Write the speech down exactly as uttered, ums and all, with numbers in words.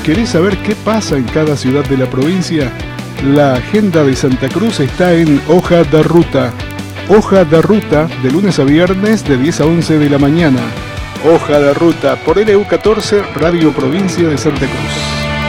¿Querés saber qué pasa en cada ciudad de la provincia? La agenda de Santa Cruz está en Hoja de Ruta. Hoja de Ruta, de lunes a viernes de diez a once de la mañana. Hoja de Ruta, por L U catorce, Radio Provincia de Santa Cruz.